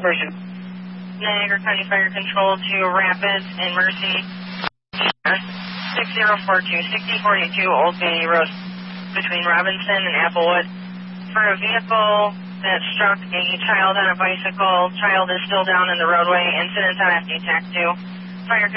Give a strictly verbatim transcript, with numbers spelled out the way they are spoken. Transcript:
person? Niagara County Fire Control to Rapids and Mercy. six zero four two, sixty forty-two Old Bay Road between Robinson and Applewood. For a vehicle that struck a child on a bicycle, child is still down in the roadway. Incident on F D TAC two. Fire